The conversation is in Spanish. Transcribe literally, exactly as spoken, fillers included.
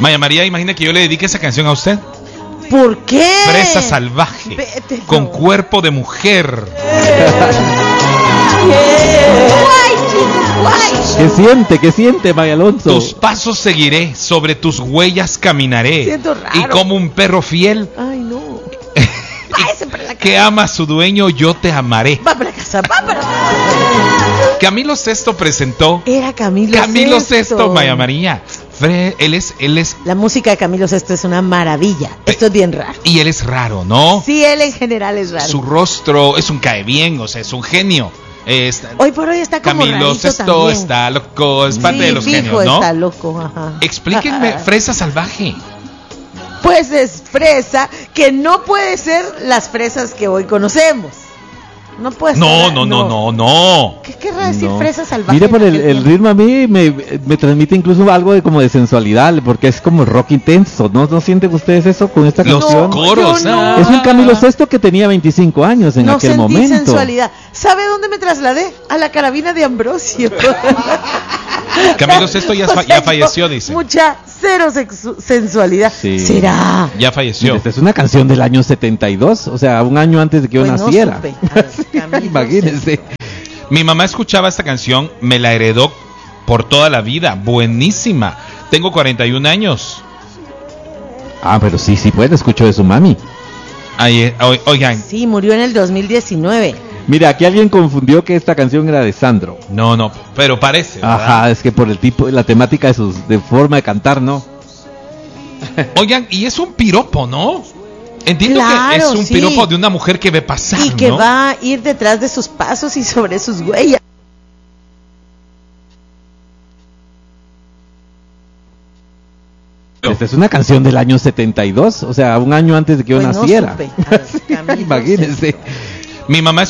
Maya María, imagina que yo le dedique esa canción a usted. ¿Por qué? Fresa salvaje, Vete, no. con cuerpo de mujer. Guay, chicos, guay. ¿Qué siente? ¿Qué siente, Maya Alonso? Tus pasos seguiré, sobre tus huellas caminaré. Siento raro. Y como un perro fiel Ay, no. Váyase para la casa. que ama a su dueño, yo te amaré. Va para la casa, va para la casa. Camilo Sesto presentó. Era Camilo Camilo Sesto. Sesto, Maya María. Fre- él es, él es, La música de Camilo Sesto es una maravilla. Esto es bien raro. y él es raro, ¿no? Sí, él en general es raro. Su rostro es un cae bien, o sea, es un genio. Es- Hoy por hoy está como Camilo rarito Sesto también. está loco, es parte Sí, de los fijo genios, ¿no? está loco, ajá. Explíquenme, Fresa Salvaje. Pues es fresa, que no puede ser las fresas que hoy conocemos. No puede ser. No, no, no, no, no. ¿Qué querrá decir No. fresa salvaje? Mire, por en el, aquel el tiempo? ritmo a mí me, me transmite incluso algo de como de sensualidad, porque es como rock intenso. ¿No, no sienten ustedes eso con esta Los canción? coros, yo no. ah. Es un Camilo Sesto que tenía veinticinco años en No aquel sentí momento. sensualidad. ¿Sabe dónde me trasladé? A la carabina de Ambrosio. Camilo Sesto ya, O fa- sea, ya falleció, dice. Mucha cero sexu- sensualidad. Sí. ¿Será? Ya falleció. Esta es una canción del año setenta y dos, o sea, un año antes de que yo Pues no naciera. supe. A ver, Camilo Imagínense. Mi mamá escuchaba esta canción, me la heredó por toda la vida. Buenísima. Tengo cuarenta y un años. Ah, pero sí, sí, pues escucho de su mami. Ay, eh, o- oigan, Sí, murió en el dos mil diecinueve. Mira, aquí alguien confundió que esta canción era de Sandro. no, no, pero parece. ¿verdad? Ajá, es que por el tipo, la temática de sus, de forma de cantar, ¿no? Oigan, y es un piropo, ¿no? Entiendo Claro, que es un sí. piropo de una mujer que ve pasar, Y que ¿no? va a ir detrás de sus pasos y sobre sus huellas. Esta es una canción del año setenta y dos, o sea, un año antes de que yo Pues no naciera. supe. A ver, Camilo Imagínense. Mi mamá